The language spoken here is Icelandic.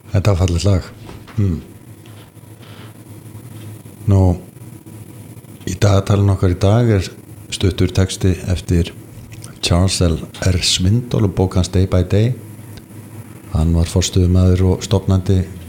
Þetta var fallegt lag. Nú, í dagatalinn okkar í dag stuttur texti eftir Charles L. R. Swindoll og bók hans Day by Day. Hann var forstöðumaður og stofnandi